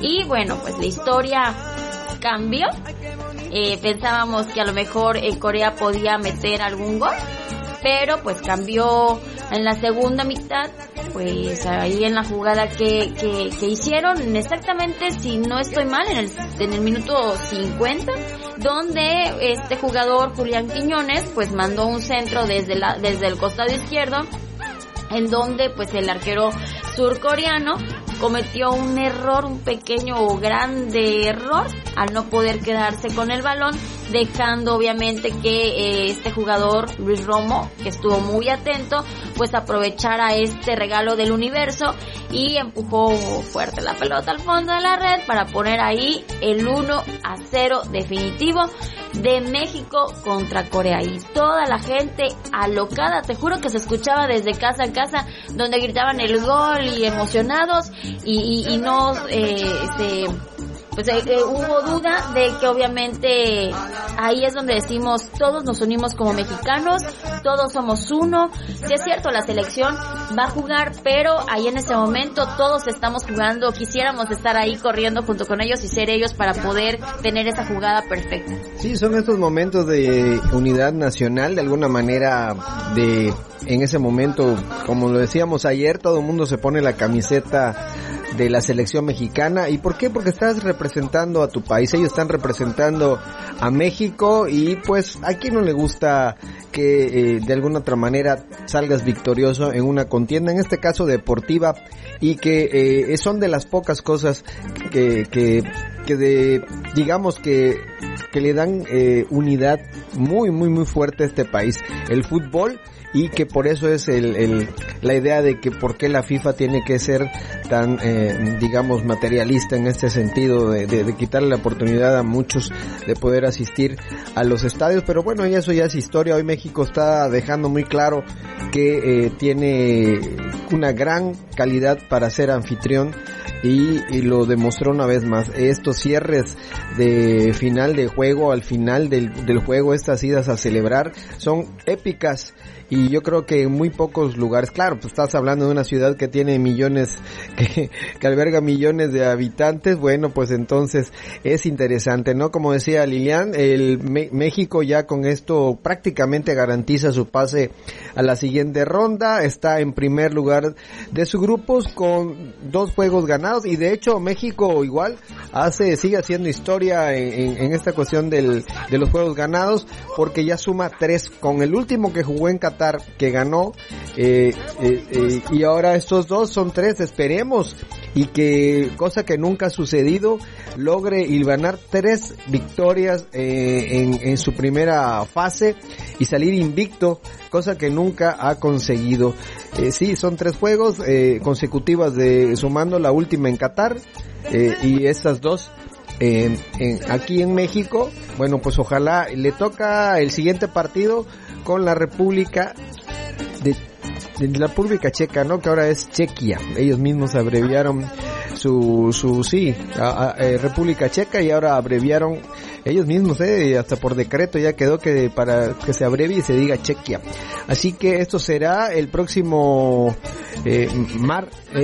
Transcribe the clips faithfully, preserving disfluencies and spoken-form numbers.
Y bueno, pues la historia cambió. Eh, pensábamos que a lo mejor eh, Corea podía meter algún gol, pero pues cambió en la segunda mitad, pues ahí en la jugada que, que, que hicieron, exactamente, si no estoy mal, en el, en el minuto cincuenta, donde este jugador Julián Quiñones pues mandó un centro desde la, desde el costado izquierdo, en donde pues el arquero surcoreano cometió un error, un pequeño o grande error al no poder quedarse con el balón, dejando obviamente que eh, este jugador Luis Romo, que estuvo muy atento, pues aprovechara este regalo del universo y empujó fuerte la pelota al fondo de la red para poner ahí el uno a cero definitivo de México contra Corea. Y toda la gente alocada, te juro que se escuchaba desde casa a casa, donde gritaban el gol y emocionados, y, y, y no eh, se... pues eh, eh, hubo duda de que obviamente ahí es donde decimos todos nos unimos como mexicanos, todos somos uno. Sí es cierto, la selección va a jugar, pero ahí en ese momento todos estamos jugando, quisiéramos estar ahí corriendo junto con ellos y ser ellos para poder tener esa jugada perfecta. Sí, son estos momentos de unidad nacional, de alguna manera, de en ese momento, como lo decíamos ayer, todo el mundo se pone la camiseta de la selección mexicana. ¿Y por qué? Porque estás representando a tu país, ellos están representando a México, y pues a quien no le gusta que eh, de alguna otra manera salgas victorioso en una contienda, en este caso deportiva, y que eh, son de las pocas cosas que que, que de, digamos que que le dan eh, unidad muy muy muy fuerte a este país, el fútbol. Y que por eso es el, el la idea de que por qué la FIFA tiene que ser tan, eh, digamos, materialista en este sentido de, de, de quitarle la oportunidad a muchos de poder asistir a los estadios. Pero bueno, y eso ya es historia. Hoy México está dejando muy claro que eh, tiene una gran calidad para ser anfitrión, y, y lo demostró una vez más. Estos cierres de final de juego, al final del, del juego, estas idas a celebrar son épicas. Y yo creo que en muy pocos lugares, claro, pues estás hablando de una ciudad que tiene millones, que, que alberga millones de habitantes, bueno, pues entonces es interesante, ¿no? Como decía Lilian, el Me- México ya con esto prácticamente garantiza su pase a la siguiente ronda, está en primer lugar de sus grupos con dos juegos ganados, y de hecho México igual hace, sigue haciendo historia en, en, en esta cuestión del, de los juegos ganados, porque ya suma tres, con el último que jugó en Qatar, que ganó, eh, eh, eh, y ahora estos dos son tres. Esperemos y que, cosa que nunca ha sucedido, logre hilvanar tres victorias eh, en, en su primera fase y salir invicto, cosa que nunca ha conseguido. Eh, sí, son tres juegos eh, consecutivas, de sumando la última en Qatar, eh, y estas dos Eh, en, aquí en México. Bueno, pues ojalá. Le toca el siguiente partido con la República de, de la República Checa, ¿no? Que ahora es Chequia. Ellos mismos abreviaron su, su, sí, a, a, eh, República Checa, y ahora abreviaron ellos mismos, eh, hasta por decreto ya quedó que para que se abrevie y se diga Chequia. Así que esto será el próximo eh, mar, eh,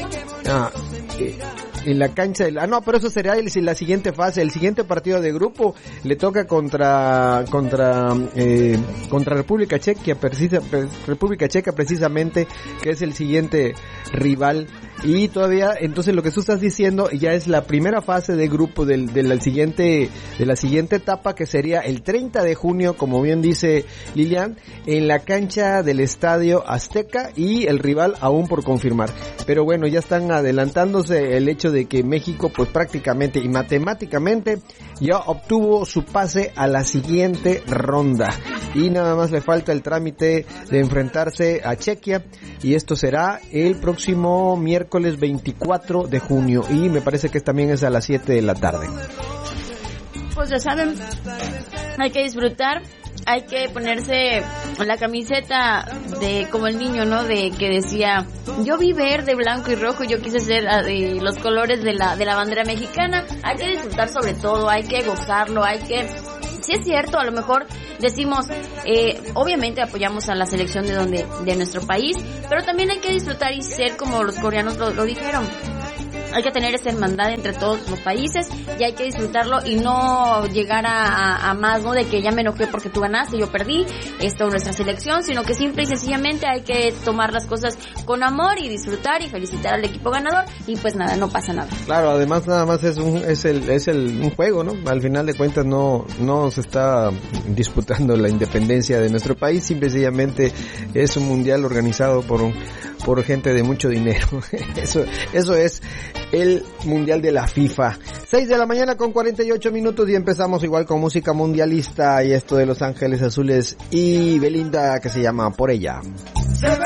ah, eh, en la cancha del, ah no, pero eso será el, la siguiente fase. El siguiente partido de grupo le toca contra contra eh, contra República Checa, precisa, República Checa precisamente, que es el siguiente rival. Y todavía, entonces lo que tú estás diciendo ya es la primera fase de grupo del, de la siguiente de la siguiente etapa, que sería el treinta de junio, como bien dice Lilian, en la cancha del Estadio Azteca, y el rival aún por confirmar. Pero bueno, ya están adelantándose el hecho de que México pues prácticamente y matemáticamente ya obtuvo su pase a la siguiente ronda, y nada más le falta el trámite de enfrentarse a Chequia, y esto será el próximo miércoles veinticuatro de junio, y me parece que también es a las siete de la tarde. Pues ya saben, hay que disfrutar, hay que ponerse la camiseta de como el niño, ¿no? De que decía, yo vi verde, blanco y rojo, y yo quise ser de los colores de la de la bandera mexicana. Hay que disfrutar sobre todo, hay que gozarlo, hay que... Sí es cierto, a lo mejor decimos, eh, obviamente apoyamos a la selección de donde de nuestro país, pero también hay que disfrutar y ser como los coreanos lo, lo dijeron. hay que tener esa hermandad entre todos los países y hay que disfrutarlo y no llegar a, a, a más, ¿no? De que ya me enojé porque tú ganaste, yo perdí, esto es nuestra selección, sino que simple y sencillamente hay que tomar las cosas con amor y disfrutar y felicitar al equipo ganador y pues nada, no pasa nada. Claro, además nada más es un es el es el un juego, ¿no? Al final de cuentas no no se está disputando la independencia de nuestro país, simple y sencillamente es un mundial organizado por un por gente de mucho dinero. Eso eso es el mundial de la FIFA. seis de la mañana con cuarenta y ocho minutos y empezamos igual con música mundialista y esto de Los Ángeles Azules y Belinda que se llama Por Ella. Se ve